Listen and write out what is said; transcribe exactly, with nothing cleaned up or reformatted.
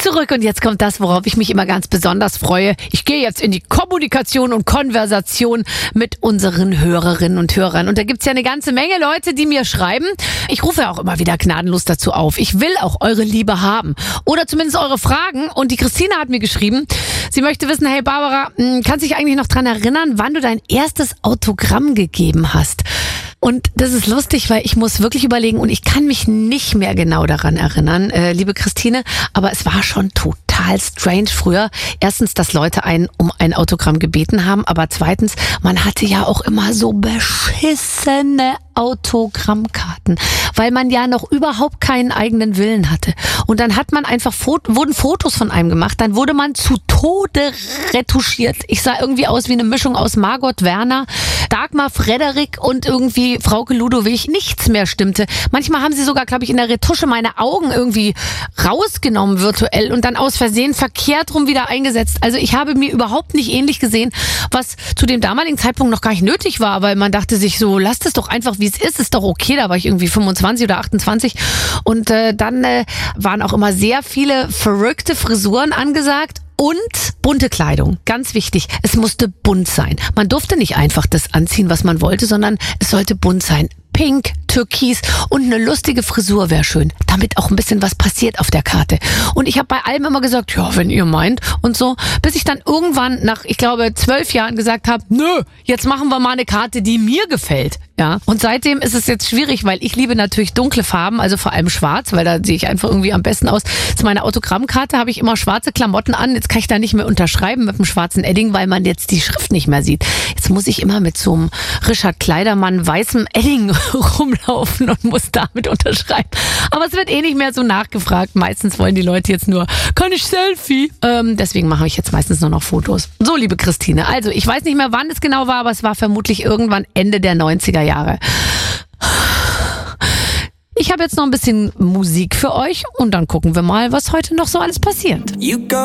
zurück und jetzt kommt das, worauf ich mich immer ganz besonders freue. Ich gehe jetzt in die Kommunikation und Konversation mit unseren Hörerinnen und Hörern. Und da gibt's ja eine ganze Menge Leute, die mir schreiben. Ich rufe auch immer wieder gnadenlos dazu auf. Ich will auch eure Liebe haben. Oder zumindest eure Fragen. Und die Christina hat mir geschrieben, sie möchte wissen, hey Barbara, kannst du dich eigentlich noch dran erinnern, wann du dein erstes Autogramm gegeben hast? Und das ist lustig, weil ich muss wirklich überlegen und ich kann mich nicht mehr genau daran erinnern, äh, liebe Christine, aber es war schon total strange früher. Erstens, dass Leute einen um ein Autogramm gebeten haben, aber zweitens, man hatte ja auch immer so beschissene Autogrammkarten, weil man ja noch überhaupt keinen eigenen Willen hatte. Und dann hat man einfach Foto, wurden Fotos von einem gemacht, dann wurde man zu Tode retuschiert. Ich sah irgendwie aus wie eine Mischung aus Margot Werner, Dagmar Frederik und irgendwie Frauke Ludowig. Nichts mehr stimmte. Manchmal haben sie sogar, glaube ich, in der Retusche meine Augen irgendwie rausgenommen virtuell und dann aus Versehen verkehrt rum wieder eingesetzt. Also ich habe mir überhaupt nicht ähnlich gesehen, was zu dem damaligen Zeitpunkt noch gar nicht nötig war, weil man dachte sich so, lasst es doch einfach, wie es ist, ist doch okay. Da war ich irgendwie fünfundzwanzig oder achtundzwanzig und äh, dann äh, waren auch immer sehr viele verrückte Frisuren angesagt. Und bunte Kleidung, ganz wichtig. Es musste bunt sein. Man durfte nicht einfach das anziehen, was man wollte, sondern es sollte bunt sein. Pink, Türkis und eine lustige Frisur wäre schön, damit auch ein bisschen was passiert auf der Karte. Und ich habe bei allem immer gesagt, ja, wenn ihr meint und so, bis ich dann irgendwann nach, ich glaube, zwölf Jahren gesagt habe, nö, jetzt machen wir mal eine Karte, die mir gefällt. Ja, und seitdem ist es jetzt schwierig, weil ich liebe natürlich dunkle Farben, also vor allem schwarz, weil da sehe ich einfach irgendwie am besten aus. Zu meiner Autogrammkarte habe ich immer schwarze Klamotten an. Jetzt kann ich da nicht mehr unterschreiben mit dem schwarzen Edding, weil man jetzt die Schrift nicht mehr sieht. Jetzt muss ich immer mit so einem Richard Kleidermann weißem Edding rumlaufen und muss damit unterschreiben. Aber es wird eh nicht mehr so nachgefragt. Meistens wollen die Leute jetzt nur, kann ich Selfie? Ähm, deswegen mache ich jetzt meistens nur noch Fotos. So, liebe Christine, also ich weiß nicht mehr, wann es genau war, aber es war vermutlich irgendwann Ende der neunziger Jahre. Ich habe jetzt noch ein bisschen Musik für euch und dann gucken wir mal, was heute noch so alles passiert.